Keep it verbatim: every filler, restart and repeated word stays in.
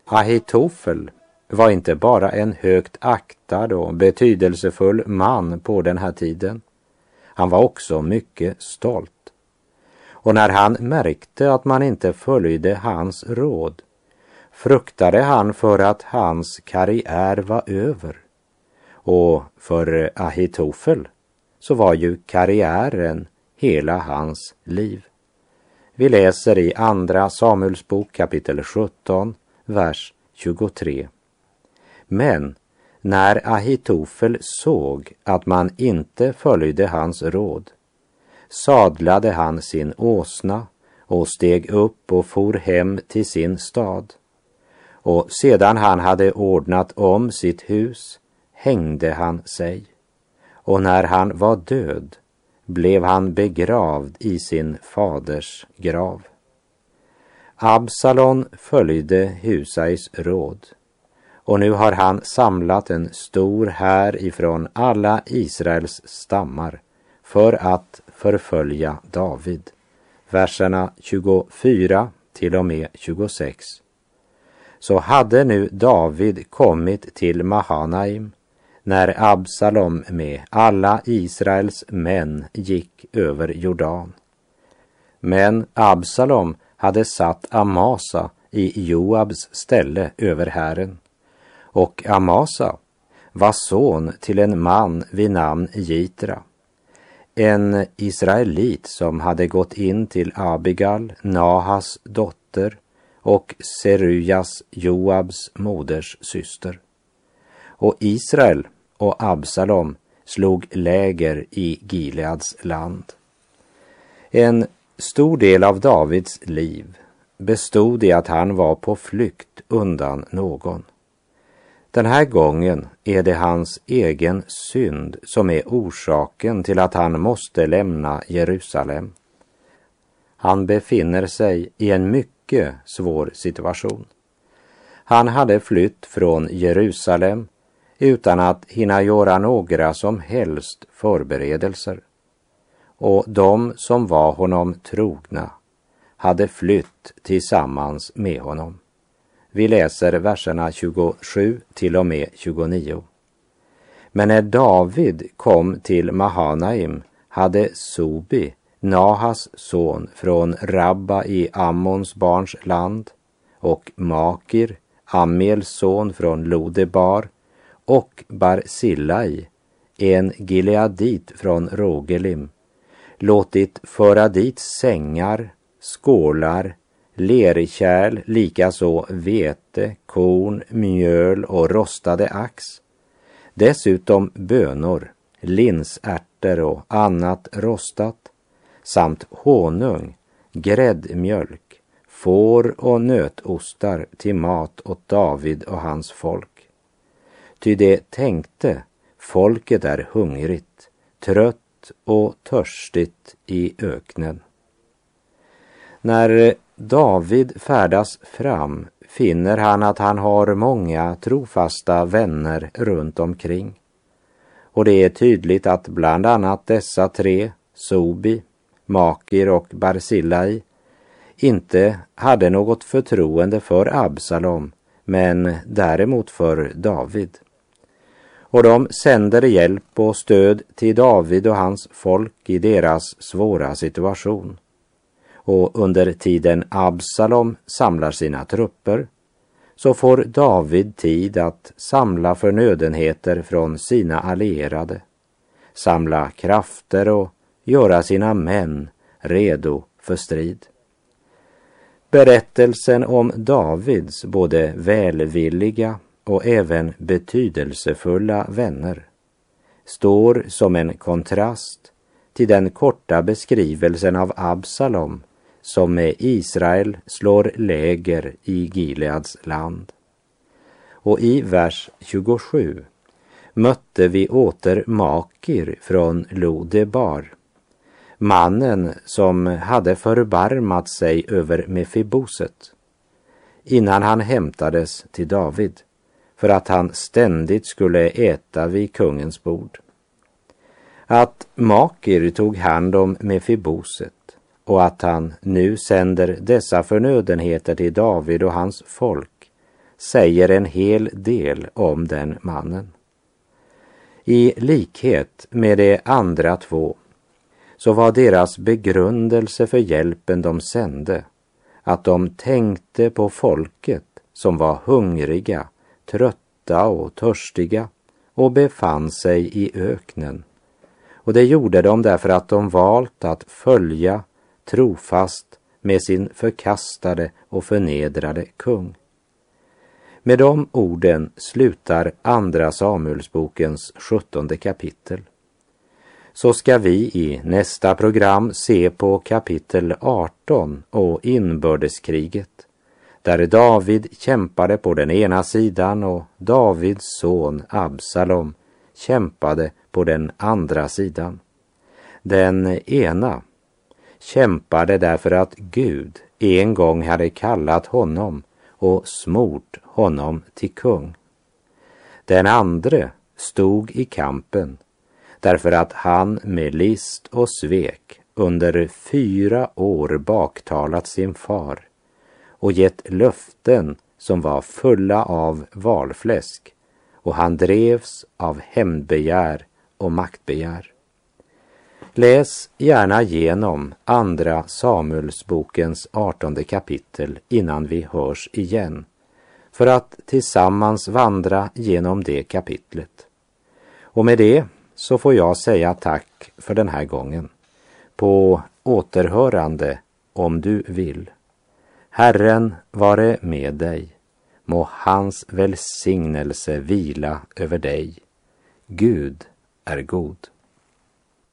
Ahitofel var inte bara en högt aktad och betydelsefull man på den här tiden. Han var också mycket stolt. Och när han märkte att man inte följde hans råd, fruktade han för att hans karriär var över. Och för Ahitofel så var ju karriären hela hans liv. Vi läser i andra Samuelsbok kapitel sjutton, vers tjugotre. Men när Ahitofel såg att man inte följde hans råd, sadlade han sin åsna och steg upp och for hem till sin stad. Och sedan han hade ordnat om sitt hus hängde han sig. Och när han var död blev han begravd i sin faders grav. Absalom följde Husais råd, och nu har han samlat en stor här ifrån alla Israels stammar för att förfölja David. Verserna tjugofyra till och med tjugosex. Så hade nu David kommit till Mahanaim när Absalom med alla Israels män gick över Jordan. Men Absalom hade satt Amasa i Joabs ställe över hären, och Amasa var son till en man vid namn Jitra, en israelit som hade gått in till Abigal, Nahas dotter, och Serujas, Joabs moders syster. Och Israel och Absalom slog läger i Gileads land. En stor del av Davids liv bestod i att han var på flykt undan någon. Den här gången är det hans egen synd som är orsaken till att han måste lämna Jerusalem. Han befinner sig i en mycket svår situation. Han hade flytt från Jerusalem utan att hinna göra några som helst förberedelser. Och de som var honom trogna hade flytt tillsammans med honom. Vi läser verserna tjugosju till och med tjugonio. Men när David kom till Mahanaim hade Sobi, Nahas son från Rabba i Ammons barns land, och Makir, Amiels son från Lodebar, och Barsillai, en gileadit från Rogelim, låtit föra dit sängar, skålar, lerkärl, likaså vete, korn, mjöl och rostade ax. Dessutom bönor, linsärtor och annat rostat, samt honung, gräddmjölk, får och nötostar till mat åt David och hans folk. Ty det tänkte, folket är hungrigt, trött och törstigt i öknen. När David färdas fram finner han att han har många trofasta vänner runt omkring. Och det är tydligt att bland annat dessa tre, Sobi, Makir och Barsillai, inte hade något förtroende för Absalom, men däremot för David. Och de sänder hjälp och stöd till David och hans folk i deras svåra situation. Och under tiden Absalom samlar sina trupper så får David tid att samla förnödenheter från sina allierade, samla krafter och göra sina män redo för strid. Berättelsen om Davids både välvilliga och även betydelsefulla vänner står som en kontrast till den korta beskrivelsen av Absalom som med Israel slår läger i Gileads land. Och i vers tjugosju mötte vi åter Makir från Lodebar, mannen som hade förbarmat sig över Mefiboset innan han hämtades till David, för att han ständigt skulle äta vid kungens bord. Att Makir tog hand om Mefiboset och att han nu sänder dessa förnödenheter till David och hans folk säger en hel del om den mannen. I likhet med de andra två så var deras begrundelse för hjälpen de sände att de tänkte på folket som var hungriga, trötta och törstiga och befann sig i öknen. Och det gjorde de därför att de valt att följa trofast med sin förkastade och förnedrade kung. Med de orden slutar andra Samuelsbokens sjuttonde kapitel. Så ska vi i nästa program se på kapitel arton och inbördeskriget, där David kämpade på den ena sidan och Davids son Absalom kämpade på den andra sidan. Den ena kämpade därför att Gud en gång hade kallat honom och smort honom till kung. Den andra stod i kampen därför att han med list och svek under fyra år baktalat sin far och gett löften som var fulla av valfläsk, och han drevs av hämndbegär och maktbegär. Läs gärna igenom andra Samuelsbokens artonde kapitel innan vi hörs igen, för att tillsammans vandra genom det kapitlet. Och med det så får jag säga tack för den här gången. På återhörande om du vill. Herren vare med dig. Må hans välsignelse vila över dig. Gud är god.